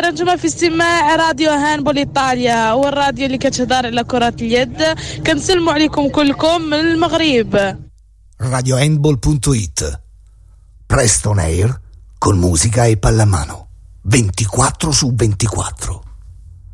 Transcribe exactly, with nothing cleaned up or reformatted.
نجمة في استماع راديو هانبول إيطاليا، هو الراديو اللي كتهدر على كرة اليد. كنسلموا عليكم كلكم من المغرب. radio handball punto it. Presto on air con musica e pallamano ventiquattro su ventiquattro.